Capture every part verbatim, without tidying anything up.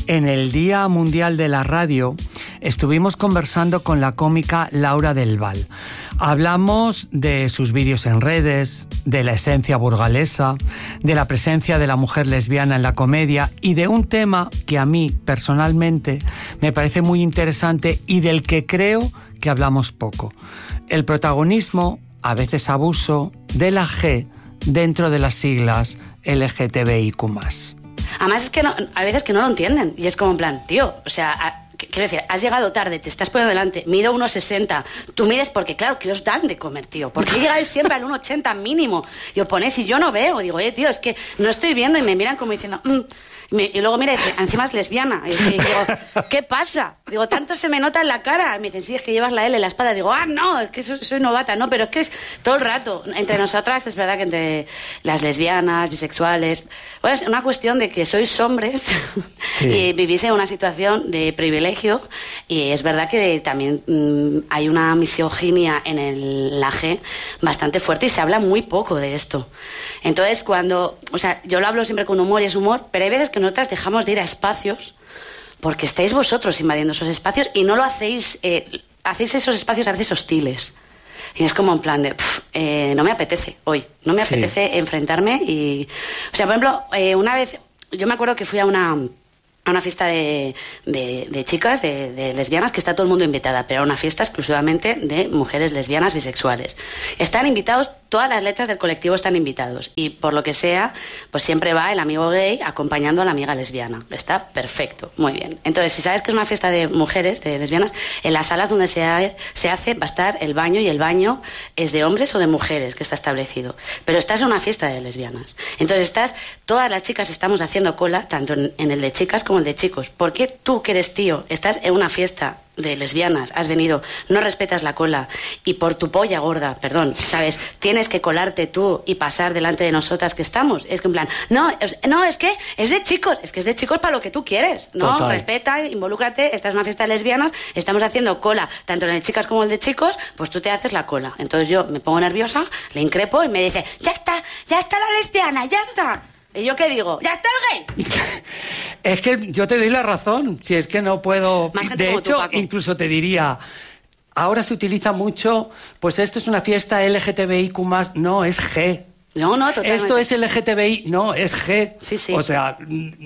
En el Día Mundial de la Radio estuvimos conversando con la cómica Laura del Val. Hablamos de sus vídeos en redes, de la esencia burgalesa, de la presencia de la mujer lesbiana en la comedia y de un tema que a mí personalmente me parece muy interesante y del que creo que hablamos poco. El protagonismo, a veces abuso, de la G dentro de las siglas L G T B I Q más. Además es que no, hay veces que no lo entienden y es como en plan, tío, o sea, a, quiero decir, has llegado tarde, te estás poniendo delante, mido uno sesenta, tú mides porque, claro, ¿qué os dan de comer, tío? ¿Por qué llegáis siempre al uno ochenta mínimo? Y os ponéis y yo no veo, digo, oye, tío, es que no estoy viendo y me miran como diciendo, mm. y, me, y luego mira y dice, encima es lesbiana, y, y digo, ¿qué pasa? Digo, tanto se me nota en la cara, y me dicen, sí, es que llevas la L en la espalda, digo, ah, no, es que soy, soy novata, no, pero es que es todo el rato, entre nosotras es verdad que entre las lesbianas, bisexuales, pues es una cuestión de que sois hombres sí. y vivís en una situación de privilegio y es verdad que también mmm, hay una misoginia en el, la G bastante fuerte y se habla muy poco de esto. Entonces cuando, o sea, yo lo hablo siempre con humor y es humor, pero hay veces que nosotras dejamos de ir a espacios porque estáis vosotros invadiendo esos espacios y no lo hacéis, eh, hacéis esos espacios a veces hostiles. Y es como en plan de, pff, eh, no me apetece hoy, no me sí. apetece enfrentarme y... O sea, por ejemplo, eh, una vez, yo me acuerdo que fui a una... a una fiesta de, de, de chicas, de, de lesbianas, que está todo el mundo invitada, pero a una fiesta exclusivamente de mujeres lesbianas bisexuales. Están invitados, todas las letras del colectivo están invitados, y por lo que sea, pues siempre va el amigo gay acompañando a la amiga lesbiana. Está perfecto, muy bien. Entonces, si sabes que es una fiesta de mujeres, de lesbianas, en las salas donde se, ha, se hace va a estar el baño, y el baño es de hombres o de mujeres, que está establecido. Pero estás en una fiesta de lesbianas. Entonces estás, todas las chicas estamos haciendo cola, tanto en, en el de chicas como el de chicos. ¿Por qué tú, que eres tío, estás en una fiesta de lesbianas, has venido, no respetas la cola y por tu polla gorda, perdón, ¿sabes? Tienes que colarte tú y pasar delante de nosotras que estamos? Es que en plan, no, es, no, es que es de chicos, es que es de chicos para lo que tú quieres, ¿no? Total. Respeta, involúcrate, esta es una fiesta de lesbianas, estamos haciendo cola, tanto en el de chicas como en el de chicos, pues tú te haces la cola. Entonces yo me pongo nerviosa, le increpo y me dice, ya está, ya está la lesbiana, ya está. ¿Y yo qué digo? ¡Ya está el gay! Es que yo te doy la razón. Si es que no puedo... De hecho, tú, incluso te diría... Ahora se utiliza mucho... Pues esto es una fiesta L G T B I Q más. No, es G. No, no, totalmente. Esto es L G T B I. No, es G. Sí, sí. O sea...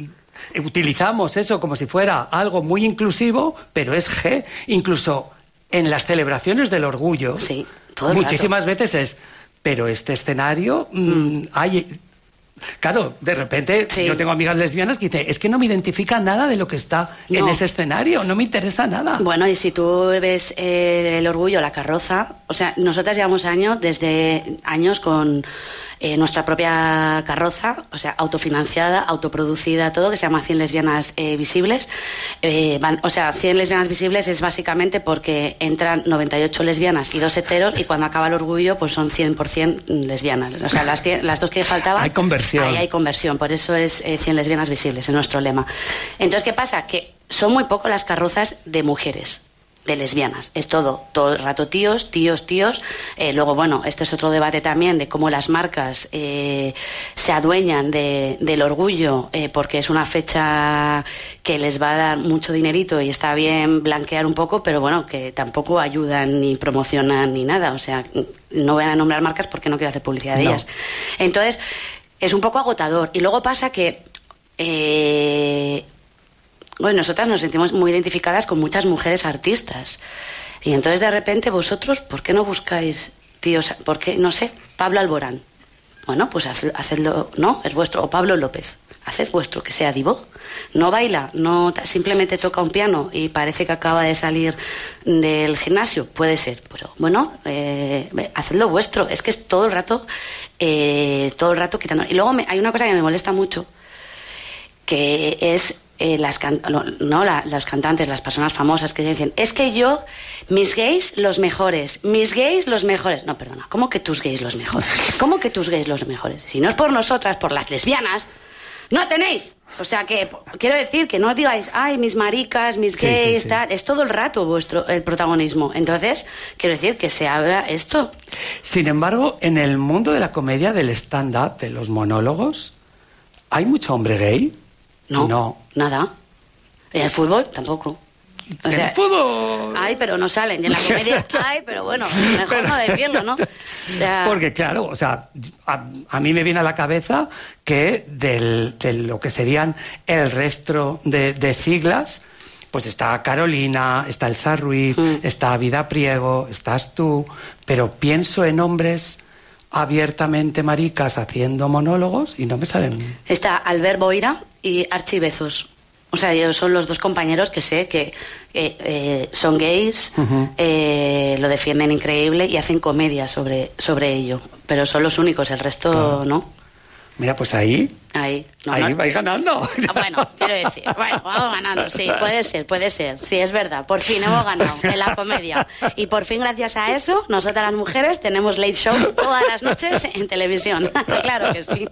Utilizamos eso como si fuera algo muy inclusivo, pero es G. Incluso en las celebraciones del orgullo... Sí, todo el muchísimas rato. veces es... Pero este escenario... Mm. Hay... Claro, de repente sí. yo tengo amigas lesbianas que dicen, es que no me identifica nada de lo que está no. en ese escenario, no me interesa nada. Bueno, y si tú ves eh, el orgullo, la carroza, o sea, nosotras llevamos años, desde años con eh, nuestra propia carroza, o sea, autofinanciada, autoproducida, todo, que se llama cien lesbianas eh, visibles. Eh, van, o sea, cien lesbianas visibles es básicamente porque entran noventa y ocho lesbianas y dos heteros, y cuando acaba el orgullo, pues son cien por ciento lesbianas. O sea, las, cien, las dos que faltaban... Hay conversión. Ahí hay conversión, por eso es eh, cien lesbianas visibles, es nuestro lema. Entonces, ¿qué pasa? Que son muy poco las carrozas de mujeres, de lesbianas. Es todo, todo el rato tíos, tíos, tíos. Eh, luego, bueno, este es otro debate también de cómo las marcas eh, se adueñan de, del orgullo, eh, porque es una fecha que les va a dar mucho dinerito y está bien blanquear un poco, pero bueno, que tampoco ayudan ni promocionan ni nada. O sea, no voy a nombrar marcas porque no quiero hacer publicidad de no. ellas. Entonces, es un poco agotador. Y luego pasa que... Eh, bueno, nosotras nos sentimos muy identificadas con muchas mujeres artistas. Y entonces, de repente, vosotros, ¿por qué no buscáis tíos? ¿Por qué? No sé, Pablo Alborán. Bueno, pues hacedlo, ¿no? Es vuestro. O Pablo López. Haced vuestro, que sea divo. No baila, no simplemente toca un piano y parece que acaba de salir del gimnasio. Puede ser, pero bueno, eh, hacedlo vuestro. Es que es todo el rato, eh, todo el rato quitando. Y luego me, hay una cosa que me molesta mucho, que es... Eh, las can- no, no la, los cantantes, las personas famosas que dicen, es que yo, mis gays los mejores, mis gays los mejores. No, perdona, ¿cómo que tus gays los mejores? ¿Cómo que tus gays los mejores? Si no es por nosotras, por las lesbianas, no tenéis. O sea que, quiero decir, que no digáis, ay, mis maricas, mis gays, sí, sí, sí. tal. Es todo el rato vuestro el protagonismo. Entonces, quiero decir que se abra esto. Sin embargo, en el mundo de la comedia, del stand-up, de los monólogos, ¿hay mucho hombre gay? No, no, nada. ¿Y el fútbol? Tampoco. O sea, el fútbol. Ay, pero no salen. Y en la comedia, ay, pero bueno, mejor pero, no decirlo, ¿no? O sea, porque claro, o sea, a, a mí me viene a la cabeza que del, de lo que serían el resto de, de siglas, pues está Carolina, está Elsa Ruiz, sí. está Vida Priego, estás tú, pero pienso en hombres abiertamente maricas haciendo monólogos y no me salen. Está Albert Boira y Archie Bezos. O sea, ellos son los dos compañeros que sé que eh, eh, son gays, uh-huh. eh, lo defienden increíble y hacen comedia sobre, sobre ello. Pero son los únicos, el resto claro. no. Mira, pues ahí... Ahí, no, ahí no, vais ganando. Bueno, quiero decir, bueno, vamos ganando, sí, puede ser, puede ser, sí, es verdad, por fin hemos ganado en la comedia. Y por fin, gracias a eso, nosotras las mujeres tenemos late shows todas las noches en televisión. Claro que sí.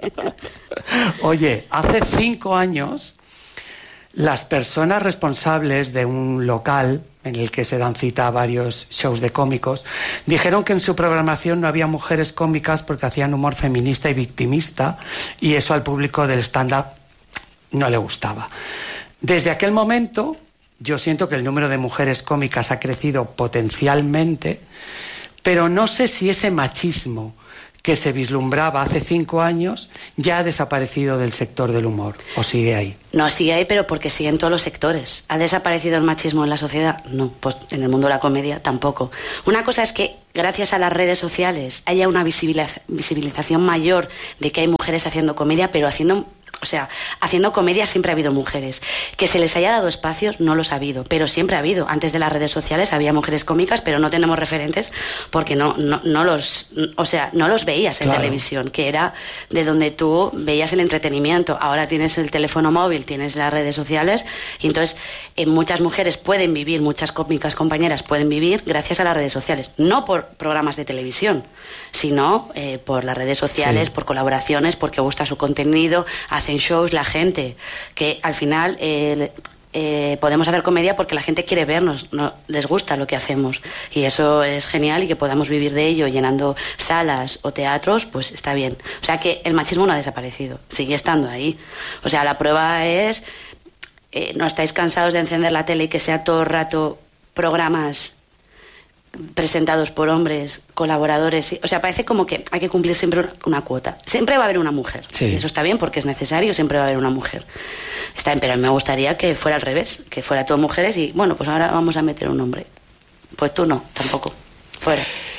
Oye, hace cinco años... las personas responsables de un local en el que se dan cita a varios shows de cómicos dijeron que en su programación no había mujeres cómicas porque hacían humor feminista y victimista y eso al público del stand-up no le gustaba. Desde aquel momento yo siento que el número de mujeres cómicas ha crecido potencialmente, pero no sé si ese machismo que se vislumbraba hace cinco años ya ha desaparecido del sector del humor, ¿o sigue ahí? No, sigue ahí, pero porque sigue en todos los sectores. ¿Ha desaparecido el machismo en la sociedad? No, pues en el mundo de la comedia tampoco. Una cosa es que gracias a las redes sociales haya una visibiliz- visibilización mayor de que hay mujeres haciendo comedia, pero haciendo... O sea, haciendo comedia siempre ha habido mujeres. Que se les haya dado espacios, no los ha habido, pero siempre ha habido. Antes de las redes sociales había mujeres cómicas, pero no tenemos referentes porque no, no, no los, o sea, no los veías en claro. televisión, que era de donde tú veías el entretenimiento. Ahora tienes el teléfono móvil, tienes las redes sociales y entonces eh, muchas mujeres pueden vivir, muchas cómicas compañeras pueden vivir gracias a las redes sociales. No por programas de televisión, sino eh, por las redes sociales, sí. por colaboraciones, porque gusta su contenido, hacen shows, la gente, que al final eh, eh, podemos hacer comedia porque la gente quiere vernos, no, les gusta lo que hacemos y eso es genial y que podamos vivir de ello llenando salas o teatros, pues está bien. O sea que el machismo no ha desaparecido, sigue estando ahí. O sea, la prueba es, eh, no estáis cansados de encender la tele y que sea todo el rato programas presentados por hombres, colaboradores, o sea, parece como que hay que cumplir siempre una, una cuota. Siempre va a haber una mujer, sí. y eso está bien porque es necesario, siempre va a haber una mujer. Está bien, pero me gustaría que fuera al revés, que fuera todo mujeres y, bueno, pues ahora vamos a meter un hombre. Pues tú no, tampoco, fuera.